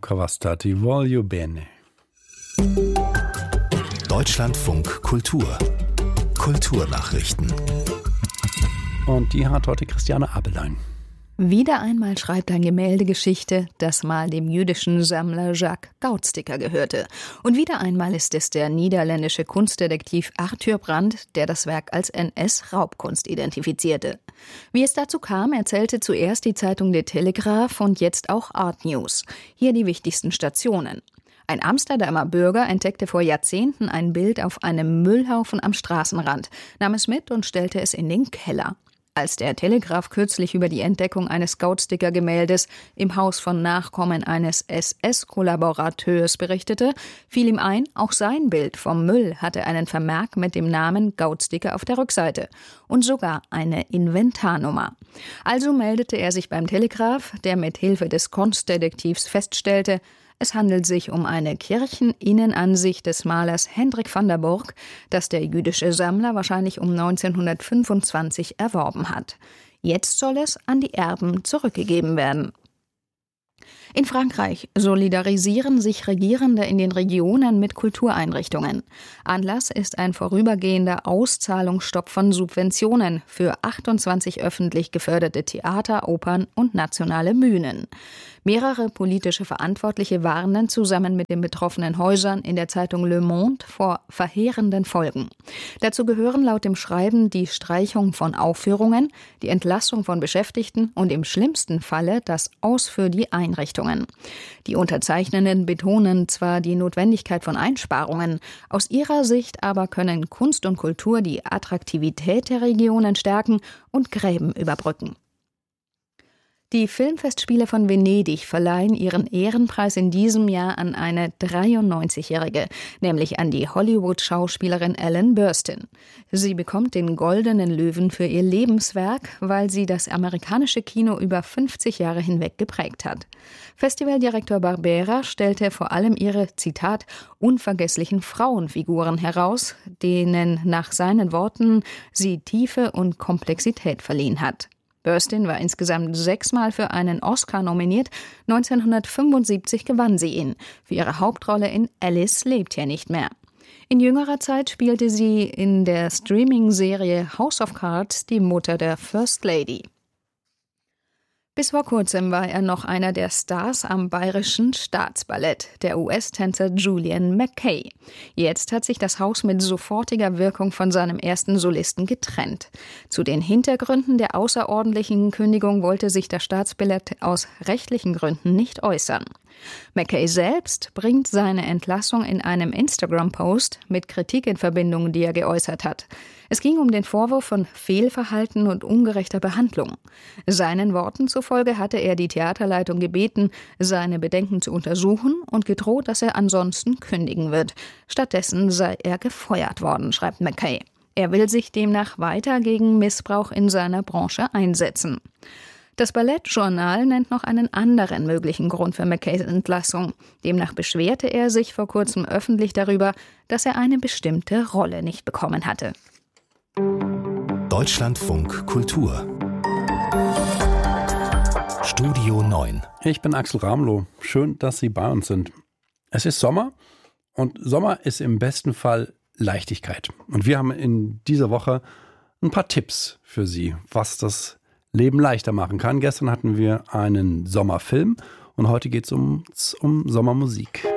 Luca Vastati, Voglio bene. Deutschlandfunk Kultur. Kulturnachrichten. Und die hat heute Christiane Abelein. Wieder einmal schreibt ein Gemälde Geschichte, das mal dem jüdischen Sammler Jacques Gautsticker gehörte. Und wieder einmal ist es der niederländische Kunstdetektiv Arthur Brand, der das Werk als NS-Raubkunst identifizierte. Wie es dazu kam, erzählte zuerst die Zeitung De Telegraaf und jetzt auch Art News. Hier die wichtigsten Stationen. Ein Amsterdamer Bürger entdeckte vor Jahrzehnten ein Bild auf einem Müllhaufen am Straßenrand, nahm es mit und stellte es in den Keller. Als der Telegraaf kürzlich über die Entdeckung eines Gautsticker-Gemäldes im Haus von Nachkommen eines SS-Kollaborateurs berichtete, fiel ihm ein, auch sein Bild vom Müll hatte einen Vermerk mit dem Namen Gautsticker auf der Rückseite und sogar eine Inventarnummer. Also meldete er sich beim Telegraaf, der mit Hilfe des Kunstdetektivs feststellte, es handelt sich um eine Kircheninnenansicht des Malers Hendrik van der Burg, das der jüdische Sammler wahrscheinlich um 1925 erworben hat. Jetzt soll es an die Erben zurückgegeben werden. In Frankreich solidarisieren sich Regierende in den Regionen mit Kultureinrichtungen. Anlass ist ein vorübergehender Auszahlungsstopp von Subventionen für 28 öffentlich geförderte Theater, Opern und nationale Bühnen. Mehrere politische Verantwortliche warnen zusammen mit den betroffenen Häusern in der Zeitung Le Monde vor verheerenden Folgen. Dazu gehören laut dem Schreiben die Streichung von Aufführungen, die Entlassung von Beschäftigten und im schlimmsten Falle das Aus für die Einrichtungen. Die Unterzeichnenden betonen zwar die Notwendigkeit von Einsparungen, aus ihrer Sicht aber können Kunst und Kultur die Attraktivität der Regionen stärken und Gräben überbrücken. Die Filmfestspiele von Venedig verleihen ihren Ehrenpreis in diesem Jahr an eine 93-Jährige, nämlich an die Hollywood-Schauspielerin Ellen Burstyn. Sie bekommt den Goldenen Löwen für ihr Lebenswerk, weil sie das amerikanische Kino über 50 Jahre hinweg geprägt hat. Festivaldirektor Barbera stellte vor allem ihre, Zitat, unvergesslichen Frauenfiguren heraus, denen nach seinen Worten sie Tiefe und Komplexität verliehen hat. Burstyn war insgesamt 6-mal für einen Oscar nominiert. 1975 gewann sie ihn. Für ihre Hauptrolle in Alice lebt hier nicht mehr. In jüngerer Zeit spielte sie in der Streaming-Serie House of Cards die Mutter der First Lady. Bis vor kurzem war er noch einer der Stars am Bayerischen Staatsballett, der US-Tänzer Julian McKay. Jetzt hat sich das Haus mit sofortiger Wirkung von seinem ersten Solisten getrennt. Zu den Hintergründen der außerordentlichen Kündigung wollte sich das Staatsballett aus rechtlichen Gründen nicht äußern. McKay selbst bringt seine Entlassung in einem Instagram-Post mit Kritik in Verbindung, die er geäußert hat. Es ging um den Vorwurf von Fehlverhalten und ungerechter Behandlung. Seinen Worten zufolge hatte er die Theaterleitung gebeten, seine Bedenken zu untersuchen und gedroht, dass er ansonsten kündigen wird. Stattdessen sei er gefeuert worden, schreibt McKay. Er will sich demnach weiter gegen Missbrauch in seiner Branche einsetzen. Das Ballettjournal nennt noch einen anderen möglichen Grund für McKays Entlassung. Demnach beschwerte er sich vor kurzem öffentlich darüber, dass er eine bestimmte Rolle nicht bekommen hatte. Deutschlandfunk Kultur. Studio 9. Ich bin Axel Ramlow. Schön, dass Sie bei uns sind. Es ist Sommer und Sommer ist im besten Fall Leichtigkeit. Und wir haben in dieser Woche ein paar Tipps für Sie, was das Leben leichter machen kann. Gestern hatten wir einen Sommerfilm und heute geht es um Sommermusik.